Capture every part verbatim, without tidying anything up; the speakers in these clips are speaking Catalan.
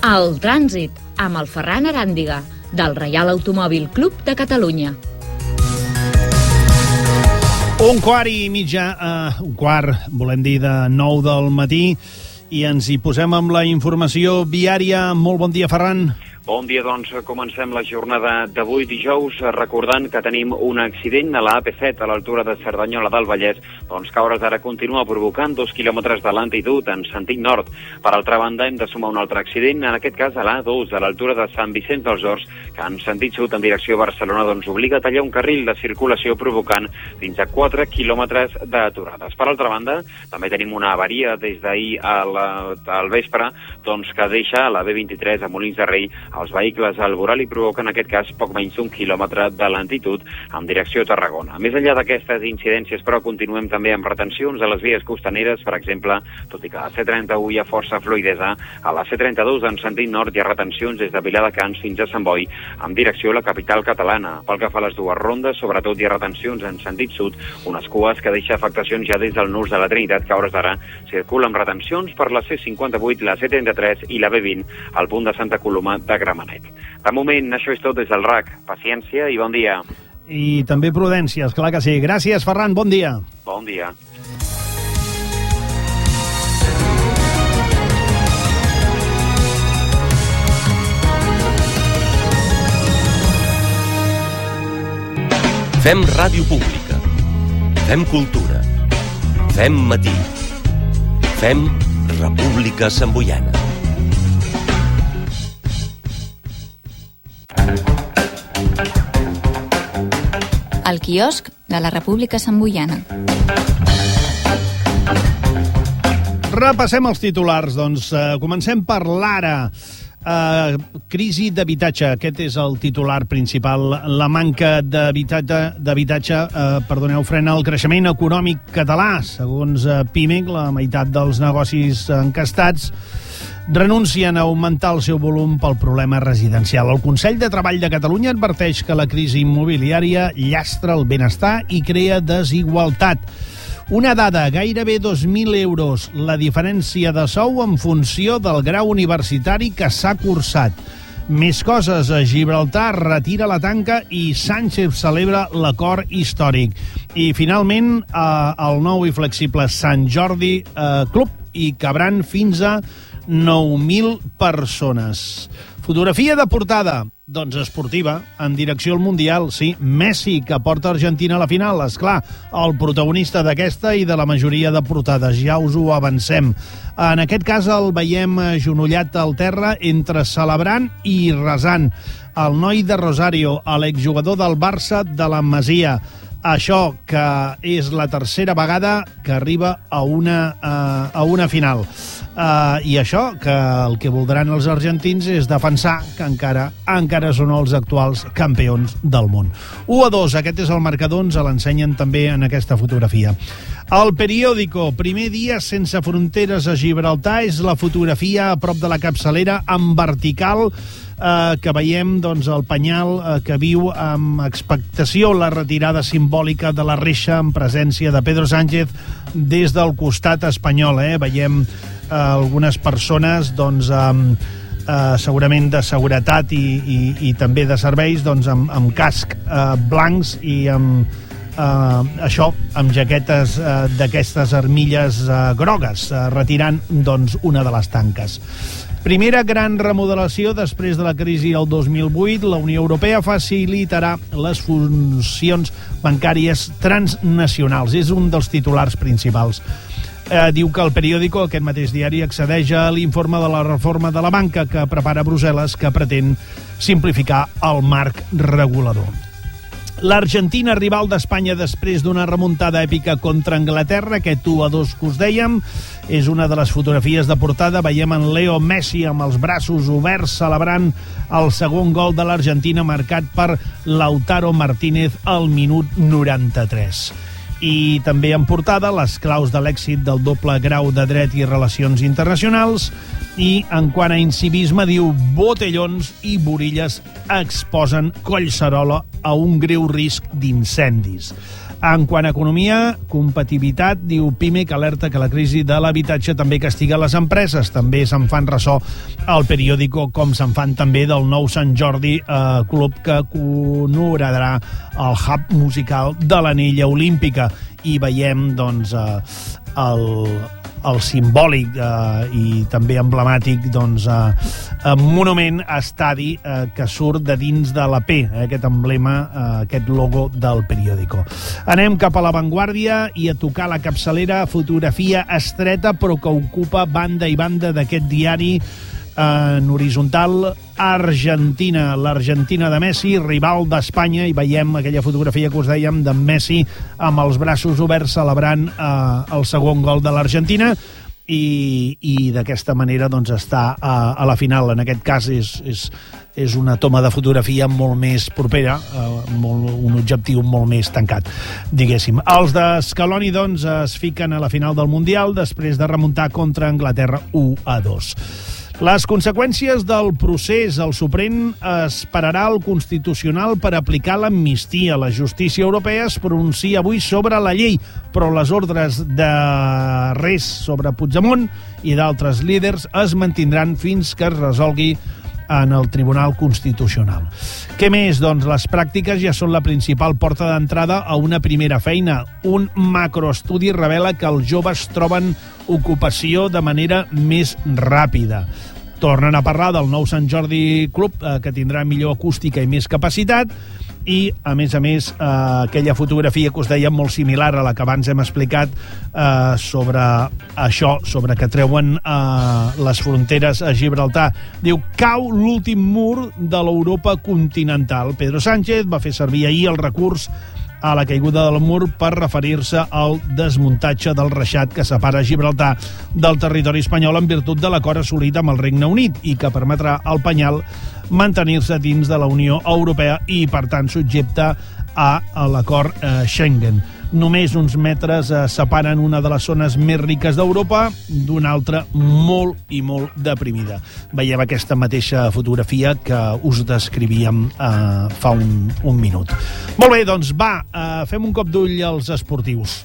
El trànsit, amb el Ferran Aràndiga, del Reial Automòbil Club de Catalunya. Un quart i mitja, uh, un quart, volem dir, de nou del matí, i ens hi posem amb la informació viària. Molt bon dia, Ferran. Bon dia, doncs comencem la jornada d'avui dijous recordant que tenim un accident a la A P set a l'altura de Cerdanyola del Vallès, doncs que a hores d'ara continua provocant dos quilòmetres de lentitud en sentit nord. Per altra banda, hem de sumar un altre accident, en aquest cas a l'A dos, a l'altura de Sant Vicenç dels Horts, que en sentit sud en direcció a Barcelona doncs obliga a tallar un carril de circulació provocant fins a quatre quilòmetres d'aturades. Per altra banda, també tenim una avaria des d'ahir al vespre, doncs que deixa a la B vint-i-tres a Molins de Rei els vehicles al voral i provoca en aquest cas poc menys d'un quilòmetre de lentitud en direcció a Tarragona. Més enllà d'aquestes incidències, però, continuem també amb retencions a les vies costaneres, per exemple, tot i que a la C trenta-u hi ha força fluïdesa, a la C trenta-dos en sentit nord hi ha retencions des de Viladecans fins a Sant Boi en direcció a la capital catalana. Pel que fa a les dues rondes, sobretot hi ha retencions en sentit sud, unes cues que deixa afectacions ja des del nus de la Trinitat, que a hores d'ara circula amb retencions per la C cinquanta-vuit, la C trenta-tres i la B vint al punt de Santa Coloma de Gramenet. De moment, això és tot des del R A C. Paciència i bon dia. I també prudència, esclar que sí. Gràcies, Ferran, bon dia. Bon dia. Fem ràdio pública. Fem cultura. Fem matí. Fem República Samboiana. El quiosc de la República Samboiana. Repassem els titulars, doncs. Uh, comencem per l'ara. Uh, crisi d'habitatge, aquest és el titular principal. La manca d'habitatge, d'habitatge uh, perdoneu, frena el creixement econòmic català. Segons uh, Pimec, la meitat dels negocis encastats renuncien a augmentar el seu volum pel problema residencial. El Consell de Treball de Catalunya adverteix que la crisi immobiliària llastra el benestar i crea desigualtat. Una dada, gairebé dos mil euros, la diferència de sou en funció del grau universitari que s'ha cursat. Més coses, a Gibraltar retira la tanca i Sánchez celebra l'acord històric. I finalment, eh, el nou i flexible Sant Jordi eh, Club hi cabran fins a nou mil persones. Fotografia de portada, doncs esportiva, en direcció al Mundial, sí. Messi, que porta Argentina a la final, esclar, el protagonista d'aquesta i de la majoria de portades, ja us ho avancem. En aquest cas el veiem agenollat al terra entre celebrant i resant. El noi de Rosario, l'exjugador del Barça de la Masia. Això, que és la tercera vegada que arriba a una, uh, a una final. Uh, I això, que el que voldran els argentins és defensar que encara encara són els actuals campions del món. u a dos, aquest és el marcador, ens l'ensenyen també en aquesta fotografia. El periòdico, primer dia sense fronteres a Gibraltar, és la fotografia a prop de la capçalera en vertical, eh, que veiem doncs, el penyal eh, que viu amb expectació la retirada simbòlica de la reixa en presència de Pedro Sánchez des del costat espanyol. Eh? Veiem eh, algunes persones doncs, amb, eh, segurament de seguretat i, i, i també de serveis doncs, amb, amb casc eh, blancs i amb Uh, això, amb jaquetes uh, d'aquestes armilles uh, grogues, uh, retirant doncs, una de les tanques. Primera gran remodelació després de la crisi del dos mil vuit. La Unió Europea facilitarà les funcions bancàries transnacionals. És un dels titulars principals. Eh, diu que el periòdico, aquest mateix diari, accedeix a l'informe de la reforma de la banca que prepara Brussel·les, que pretén simplificar el marc regulador. L'Argentina, rival d'Espanya després d'una remuntada èpica contra Anglaterra, aquest u a dos que us dèiem, és una de les fotografies de portada. Veiem en Leo Messi amb els braços oberts celebrant el segon gol de l'Argentina, marcat per Lautaro Martínez al minut noranta-tres. I també en portada les claus de l'èxit del doble grau de Dret i Relacions Internacionals. I en quant a incivisme, diu: botellons i borilles exposen Collserola a un greu risc d'incendis. En quant a economia, competitivitat, diu Pimec, alerta que la crisi de l'habitatge també castiga les empreses. També se'n fan ressò al periòdico, com se'n fan també del nou Sant Jordi, eh, club que coronarà el hub musical de l'Anella Olímpica. I veiem, doncs, eh, el... el simbòlic eh, i també emblemàtic doncs, eh, monument estadi eh, que surt de dins de la P, eh, aquest emblema, eh, aquest logo del periòdico. Anem cap a l'avantguàrdia i a tocar la capçalera, fotografia estreta però que ocupa banda i banda d'aquest diari en horitzontal. Argentina, l'Argentina de Messi, rival d'Espanya, i veiem aquella fotografia que us dèiem de Messi amb els braços oberts celebrant eh, el segon gol de l'Argentina, i, i d'aquesta manera doncs, està a, a la final. En aquest cas és, és, és una toma de fotografia molt més propera, eh, molt, un objectiu molt més tancat, diguéssim. Els de Scaloni doncs, es fiquen a la final del Mundial després de remuntar contra Anglaterra u a dos. Les conseqüències del procés al Suprem esperarà el Constitucional per aplicar l'amnistia. La justícia europea es pronuncia avui sobre la llei, però les ordres de res sobre Puigdemont i d'altres líders es mantindran fins que es resolgui en el Tribunal Constitucional. Què més? Doncs les pràctiques ja són la principal porta d'entrada a una primera feina. Un macroestudi revela que els joves troben ocupació de manera més ràpida. Tornen a parlar del nou Sant Jordi Club, eh, que tindrà millor acústica i més capacitat, i, a més a més, eh, aquella fotografia que us deia molt similar a la que abans hem explicat eh, sobre això, sobre que treuen eh, les fronteres a Gibraltar. Diu, cau l'últim mur de l'Europa continental. Pedro Sánchez va fer servir ahir el recurs a la caiguda del mur per referir-se al desmuntatge del reixat que separa Gibraltar del territori espanyol en virtut de l'acord assolit amb el Regne Unit i que permetrà al Penyal mantenir-se dins de la Unió Europea i, per tant, subjecte a l'acord eh, Schengen. Només uns metres eh, separen una de les zones més riques d'Europa d'una altra molt i molt deprimida. Veiem aquesta mateixa fotografia que us descrivíem eh, fa un, un minut. Molt bé, doncs va, eh, fem un cop d'ull als esportius.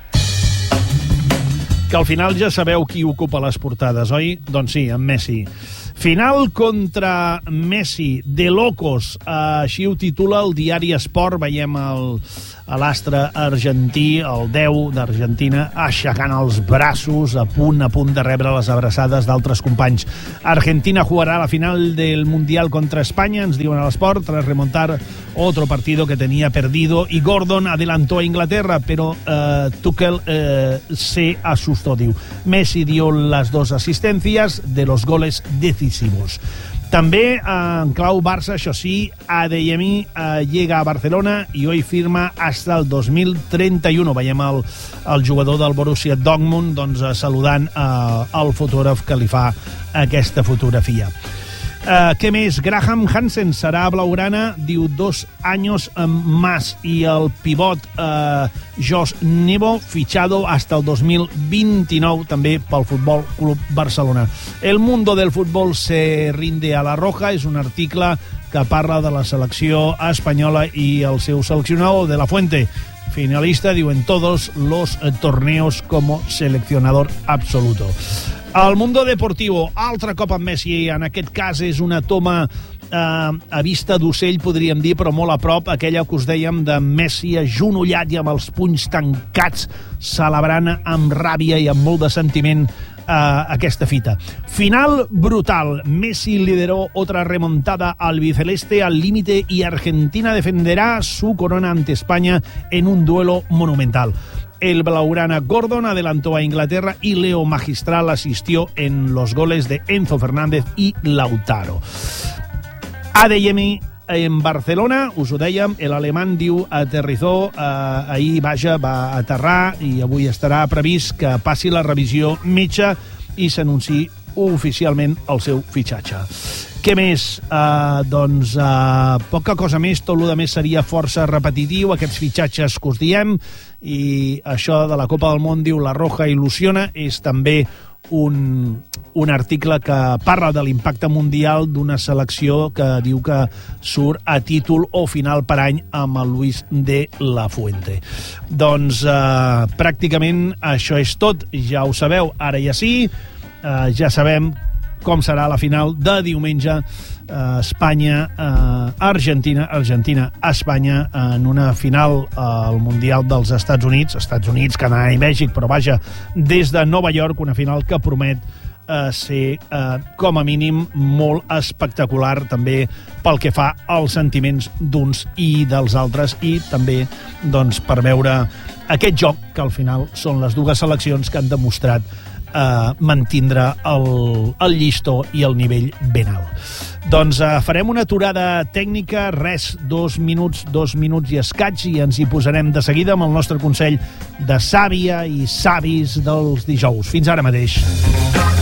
Que al final ja sabeu qui ocupa les portades, oi? Doncs sí, en Messi. Final contra Messi, de locos, així ho titula el diari Esport. Veiem el, l'astre argentí, el deu d'Argentina, aixecant els braços, a punt, a punt de rebre les abraçades d'altres companys. Argentina jugará la final del Mundial contra España, ens diuen a l'Esport, tras remontar otro partido que tenía perdido, y Gordon adelantó a Inglaterra, pero eh, Tuchel eh, se asustó, diu. Messi dio las dos asistencias de los goles decisivos. També en clau Barça, això sí, Adeyemi eh, llega a Barcelona i hoy firma hasta el dos mil trenta y uno. Veiem el, el jugador del Borussia Dortmund doncs, saludant eh, el fotògraf que li fa aquesta fotografia. Uh, què més? Graham Hansen serà blaugrana, diu, dos anys más, i el pivot uh, Josh Nebo fichado hasta el dos mil vint-i-nou també pel Futbol Club Barcelona. El mundo del futbol se rinde a la roja és un article que parla de la selecció espanyola i el seu seleccionador de la Fuente, finalista, diu, en todos los torneos como seleccionador absoluto. El Mundo Deportivo, altre cop amb Messi, en aquest cas és una toma eh, a vista d'ocell, podríem dir, però molt a prop, aquella que us dèiem de Messi agenollat i amb els punys tancats, celebrant amb ràbia i amb molt de sentiment eh, aquesta fita. Final brutal. Messi lideró otra remontada albiceleste al límite y Argentina defenderá su corona ante España en un duelo monumental. El blaugrana Gordon adelantó a Inglaterra y Leo Magistral asistió en los goles de Enzo Fernández y Lautaro. Adeyemi en Barcelona, us ho dèiem, l'alemany diu aterrizó, eh, ahir vaja, va aterrar i avui estarà previst que passi la revisió metge i s'anunciï oficialment el seu fitxatge. Què més? Uh, doncs uh, poca cosa més, tot el més seria força repetitiu, aquests fitxatges que us diem, i això de la Copa del Món, diu, la Roja il·lusiona, és també un, un article que parla de l'impacte mundial d'una selecció que diu que surt a títol o final per any amb el Luis de la Fuente. Doncs eh, pràcticament això és tot, ja ho sabeu, ara ja sí, eh, ja sabem com serà la final de diumenge, eh, Espanya, eh, Argentina, Argentina, Espanya, en una final eh, al Mundial dels Estats Units, Estats Units, Canadà i Mèxic, però vaja, des de Nova York, una final que promet eh, ser, eh, com a mínim, molt espectacular, també pel que fa als sentiments d'uns i dels altres, i també doncs, per veure aquest joc, que al final són les dues seleccions que han demostrat eh, mantindre el, el llistó i el nivell ben alt. Doncs eh, farem una aturada tècnica, res, dos minuts, dos minuts i escaig, i ens hi posarem de seguida amb el nostre consell de sàvia i savis dels dijous. Fins ara mateix.